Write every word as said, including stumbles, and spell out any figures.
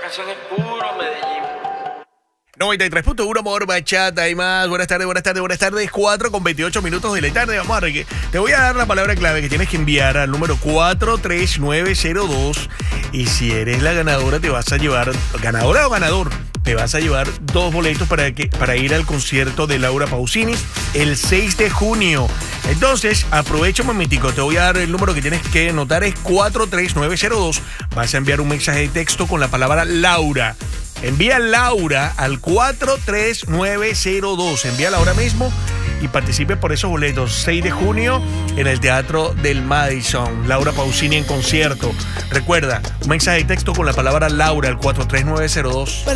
canción es puro Medellín. noventa y tres punto uno por Bachata y más. Buenas tardes, buenas tardes, buenas tardes. cuatro con veintiocho minutos de la tarde. Vamos a ver, te voy a dar la palabra clave que tienes que enviar al número cuatro tres nueve cero dos. Y si eres la ganadora, te vas a llevar, ganadora o ganador, te vas a llevar dos boletos para, que, para ir al concierto de Laura Pausini el seis de junio. Entonces, aprovecha un momentico, te voy a dar el número que tienes que anotar, es cuatro tres nueve cero dos. Vas a enviar un mensaje de texto con la palabra Laura. Envía Laura al cuatro tres nueve cero dos. Envíala ahora mismo y participe por esos boletos. seis de junio en el Teatro del Madison. Laura Pausini en concierto. Recuerda, un mensaje de texto con la palabra Laura al cuatro tres nueve cero dos.